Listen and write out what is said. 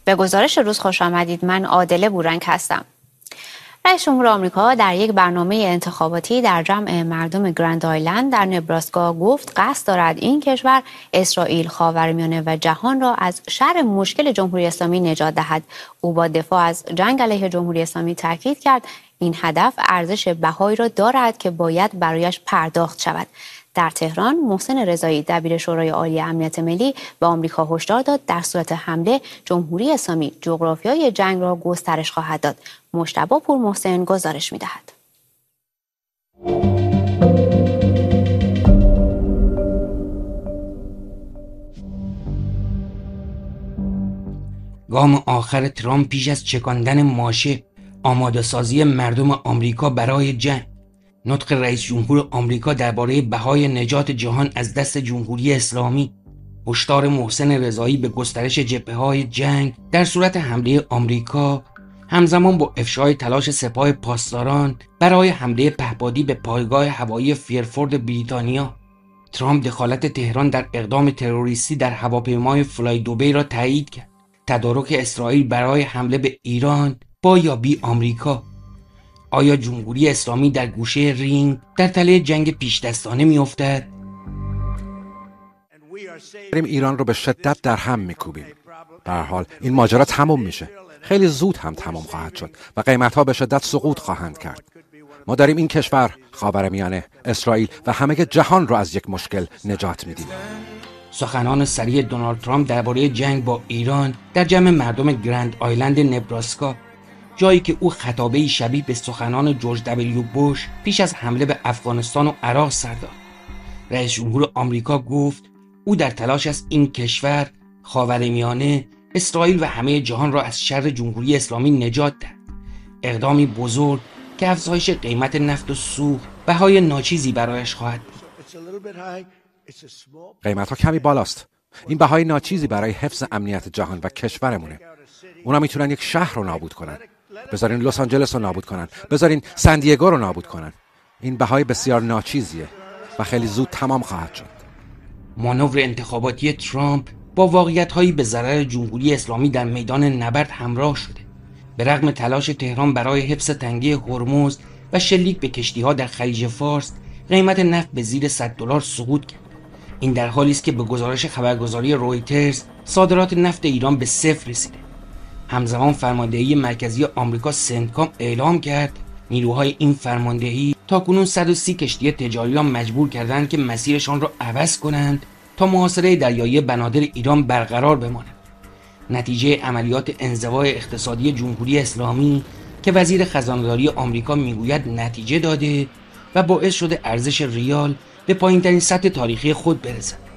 به گزارش روز خوش آمدید. من عادله بورنگ هستم. رئیس جمهور آمریکا در یک برنامه انتخاباتی در جمع مردم گرند آیلند در نبراسکا گفت قصد دارد این کشور اسرائیل، خاورمیانه و جهان را از شر مشکل جمهوری اسلامی نجات دهد. او با دفاع از جنگ علیه جمهوری اسلامی تاکید کرد این هدف ارزش بهایی را دارد که باید برایش پرداخت شود. در تهران محسن رضایی دبیر شورای عالی امنیت ملی به آمریکا هشدار داد در صورت حمله جمهوری اسلامی جغرافیای جنگ را گسترش خواهد داد. مجتبی پورمحسن گزارش می‌دهد. گام آخر ترامپ پیش از چکاندن ماشه، آماده سازی مردم آمریکا برای جنگ. نطق رئیس جمهور آمریکا درباره بهای نجات جهان از دست جمهوری اسلامی. هشدار محسن رضایی به گسترش جبهه‌های جنگ در صورت حمله آمریکا، همزمان با افشای تلاش سپاه پاسداران برای حمله پهپادی به پایگاه هوایی فیرفورد بریتانیا. ترامپ دخالت تهران در اقدام تروریستی در هواپیمای فلای دوبی را تایید کرد. تدارک اسرائیل برای حمله به ایران با یا بی آمریکا. آیا جمهوری اسلامی در گوشه رینگ در تله جنگ پیش دستانه می‌افتد؟ ایران رو به شدت در هم می‌کوبیم. به هر حال این ماجرا تموم میشه. خیلی زود هم تمام خواهد شد و قیمت‌ها به شدت سقوط خواهند کرد. ما داریم این کشور، خاورمیانه، اسرائیل و همه جهان رو از یک مشکل نجات میدیم. سخنان سریع دونالد ترامپ درباره جنگ با ایران در جمع مردم گرند آیلند نبراسکا، جایی که او خطابه‌ای شبیه به سخنان جورج دبلیو بوش پیش از حمله به افغانستان و عراق سر داد. رئیس جمهور آمریکا گفت او در تلاش است این کشور، خاورمیانه، اسرائیل و همه جهان را از شر جمهوری اسلامی نجات دهد. اقدامی بزرگ که افزایش قیمت نفت و سوخت بهای ناچیزی برایش خواهد بود. قیمت‌ها کمی بالاست. این بهای ناچیزی برای حفظ امنیت جهان و کشورمونه. اونا میتونن یک شهر رو نابود کنن. بذارین لس آنجلس رو نابود کنن. بذارین سن دیگو رو نابود کنن. این بهای بسیار ناچیزیه و خیلی زود تمام خواهد شد. مانور انتخاباتی ترامپ با واقعیت‌هایی به ضرر جمهوری اسلامی در میدان نبرد همراه شده. به رغم تلاش تهران برای حفظ تنگه هرمز و شلیک به کشتی‌ها در خلیج فارس، قیمت نفت به زیر $100 سقوط کرد. این در حالی است که به گزارش خبرگزاری رویترز صادرات نفت ایران به صفر رسیده. همزمان فرماندهی مرکزی آمریکا سنتکام اعلام کرد نیروهای این فرماندهی تاکنون 130 کشتی تجاری را مجبور کردند که مسیرشان را عوض کنند تا محاصره دریایی بنادر ایران برقرار بماند. نتیجه عملیات انزوا اقتصادی جمهوری اسلامی که وزیر خزانه‌داری آمریکا میگوید نتیجه داده و باعث شده ارزش ریال به پایین‌ترین سطح تاریخی خود برسد.